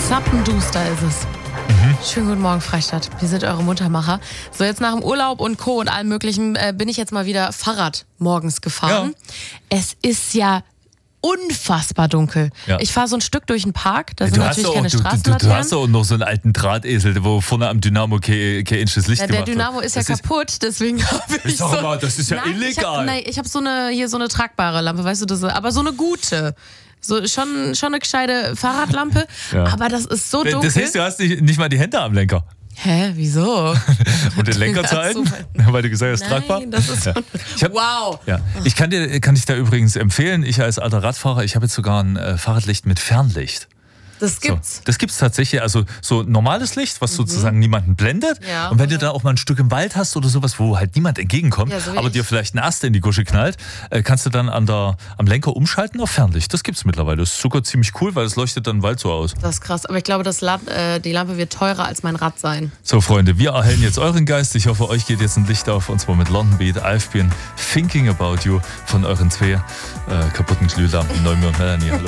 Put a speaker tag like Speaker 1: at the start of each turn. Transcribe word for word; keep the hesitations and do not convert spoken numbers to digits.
Speaker 1: Zappenduster ist es. Mhm. Schönen guten Morgen, Freistadt. Wir sind eure Muntermacher. So, jetzt nach dem Urlaub und Co. und allem Möglichen äh, bin ich jetzt mal wieder Fahrrad morgens gefahren. Ja. Es ist ja unfassbar dunkel. Ja. Ich fahre so ein Stück durch den Park, da sind
Speaker 2: du
Speaker 1: natürlich
Speaker 2: auch,
Speaker 1: keine
Speaker 2: du,
Speaker 1: Straßenlaternen.
Speaker 2: Du, du hast auch noch so einen alten Drahtesel, wo vorne am Dynamo kein, kein Inches Licht
Speaker 1: ja,
Speaker 2: gemacht
Speaker 1: Der Dynamo
Speaker 2: wird.
Speaker 1: ist ja
Speaker 2: das
Speaker 1: kaputt, ist, deswegen habe ich
Speaker 2: Sag
Speaker 1: so...
Speaker 2: mal, das ist ja
Speaker 1: nein,
Speaker 2: illegal.
Speaker 1: Ich hab, nein, ich habe so eine, hier so eine tragbare Lampe, weißt du, das, aber so eine gute. So, schon, schon eine gescheite Fahrradlampe, ja. Aber das ist so dunkel.
Speaker 2: Das heißt, du hast nicht, nicht mal die Hände am Lenker.
Speaker 1: Hä, wieso?
Speaker 2: Und den Lenker zu halten? So, weil du gesagt hast,
Speaker 1: nein,
Speaker 2: tragbar?
Speaker 1: Das ist so
Speaker 2: ja. ich hab,
Speaker 1: wow.
Speaker 2: Ja. Ich kann dir kann dich da übrigens empfehlen, ich als alter Radfahrer, ich habe jetzt sogar ein äh, Fahrradlicht mit Fernlicht.
Speaker 1: Das gibt's.
Speaker 2: So, das gibt's tatsächlich, also so normales Licht, was mhm. sozusagen niemanden blendet.
Speaker 1: Ja,
Speaker 2: und wenn
Speaker 1: also.
Speaker 2: du da auch mal ein Stück im Wald hast oder sowas, wo halt niemand entgegenkommt,
Speaker 1: ja, so
Speaker 2: aber
Speaker 1: ich.
Speaker 2: dir vielleicht ein Ast in die Gusche knallt, äh, kannst du dann an der, am Lenker umschalten auf Fernlicht. Das gibt's mittlerweile. Das ist sogar ziemlich cool, weil es leuchtet dann im Wald so aus.
Speaker 1: Das ist krass, aber ich glaube, das Lad, äh, die Lampe wird teurer als mein Rad sein.
Speaker 2: So Freunde, wir erhellen jetzt euren Geist. Ich hoffe, euch geht jetzt ein Licht auf, und zwar mit London Beat, I've been thinking about you von euren zwei äh, kaputten Glühlampen, Neumi und Melanie. Hallo.